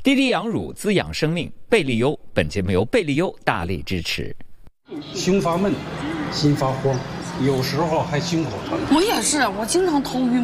滴滴养乳滋养生命，贝利优。本节目由贝利优大力支持。 胸发闷，心发慌，有时候还胸口疼。 我也是，我经常头晕